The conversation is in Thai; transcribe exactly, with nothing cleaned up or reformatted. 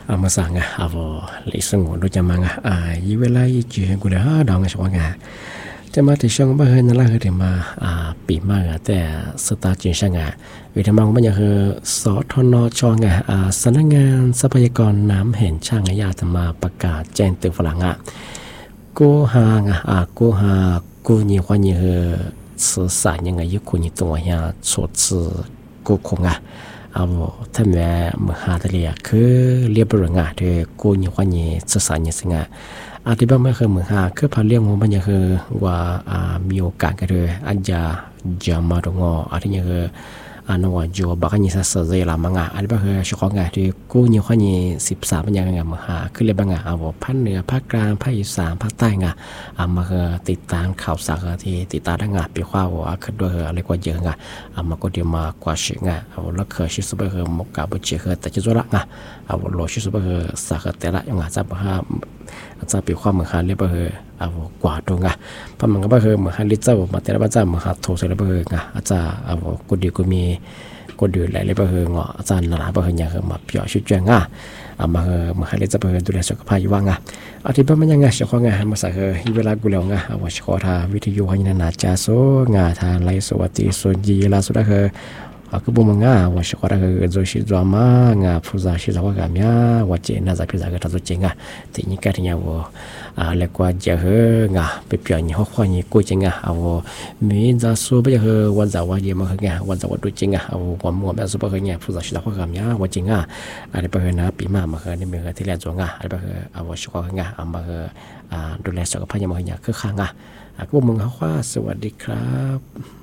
อามาสั่งอ่ะเอาลิสงวนดูจะมังอ่ะอ่ายี่เวลายี่จีกูเลยฮะดองอ่ะชวงอ่ะจะมาที่ช่องบ้านเฮนั่นละคือที่มาอ่าปีมากอ่ะแต่สตาร์จีนช่างอ่ะวิธีมังมันยังคือสทนช่องอ่ะอ่าสำนักงานทรัพยากรน้ำแห่งชาติอ่ะอยากจะมาประกาศแจ้งเตือนฝรั่งอ่ะกูหางอ่ะอ่ากูหากูยี่ห้อยี่คือสื่อสารยังไงยุคนี้ตัวอย่างชดสื่อกูคงอ่ะเอาท่านแม่มหาทะเลคือเรียบเรียงอ่ะโดยกูยี่ห้อยี่สื่อสารยังไงอาทิตย์บ้างไม่เคยเหมือนหาคือพาเลี้ยงของมันยังคือว่าอ่ามีโอกาสกันเลยอาจจะจะมาตรงอ่ะอาทิตย์ยังคืออันว่าจูบกันยี่สิบสี่ละมั้งอ่ะอาทิตย์บ้างคือช่วงงานที่กูยี่ห้อยี่สิบสามมันยังไงเหมือนหาคือเรียบบ้างอ่ะเอาภาคเหนือภาคกลางภาคอีสานภาคใต้ไงอ่ามาคือติดตามข่าวสารที่ติดตามได้ไงปีข้าวว่าคือด้วยอะไรกว่าเยอะไงอ่ามาก็เดี๋ยวมากว่าสิ่งไงเอาแล้วเคยชิสุบคือมกกับบุญเชื่อแต่จะจุละไงเอาโลชิสุบคือสักแต่ละยังไงจะบ้าอาจจะปีความเหมือนกันเรียบร้อยเอากว่าตรงอ่ะเพราะมันก็บ่คือเหมือนกันลิเจ้ามาแต่ละบ้านจ้าเหมือนกันโทรเสร็จแล้วบ่คือไงอาจจะเอากูดีกูมีกูดูแลเรียบร้อยเงาะอาจารย์หลายบ่คืออย่างมาเปียชุดจังอ่ะเอามาเหมือนกันลิเจ้าบ่คือดูแลสุขภาพอยู่ว่าไงอาทิตย์มันยังไงเฉพาะไงมาสักเวลากูแล้วไงเอาว่าเฉพาะทางวิทยุให้นานาจาโซงาทางไลฟ์สวัสดีส่วนยีล่าสุดก็คือaku bom nga wa shikora ga zo shi zo ma nga phuza shi za ga mya wa che na za phiza ga ta zo che nga ti ni ka ti nya wo a le kwa je he nga pe pya ni ho khwa ni ko che nga a wo mi za so ba he wa za wa ye ma nga wa za wa do che nga a wo wa mo ba so ba nga phuza shi za ga mya wa che nga a le ba he na pi ma ma he ni me ga ti le zo nga a le ba he a wo shikora nga a ma he a ดูแลสุขภาพยังบ่เฮียคือข้างอ่ะaku bom nga khwa สวัสดีครับ